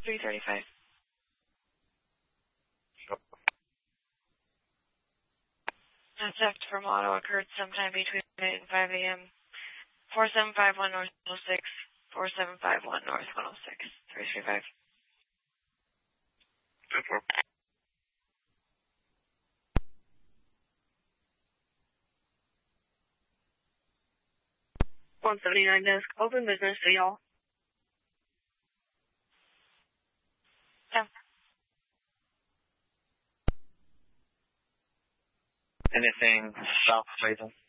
3:35. A theft from auto occurred sometime between 8 and 5 a.m. 4751 North 106, 4751 North 106, 335. 179 desk, open business to y'all. Yeah. Anything south of Fayetteville?